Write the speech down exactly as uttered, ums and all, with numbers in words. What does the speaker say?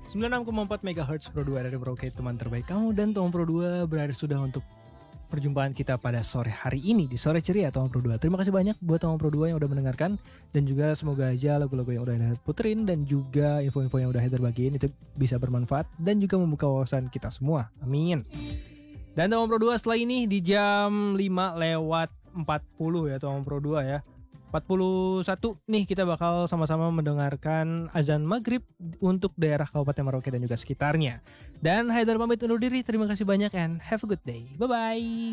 sembilan puluh enam koma empat megahertz Pro dua dari Merauke, teman terbaik kamu, dan Tomang Pro dua berakhir sudah untuk perjumpaan kita pada sore hari ini di Sore Ceria Tomang Pro dua. Terima kasih banyak buat Tomang Pro dua yang udah mendengarkan, dan juga semoga aja lagu-lagu yang udah Heather puterin dan juga info-info yang udah Heather bagiin itu bisa bermanfaat dan juga membuka wawasan kita semua. Amin. Dan Tomang Pro dua setelah ini di jam lima lewat empat puluh ya Tomang Pro dua ya. empat puluh satu nih kita bakal sama-sama mendengarkan azan maghrib untuk daerah Kabupaten Merauke dan juga sekitarnya. Dan Haidar pamit undur diri, terima kasih banyak and have a good day. Bye-bye.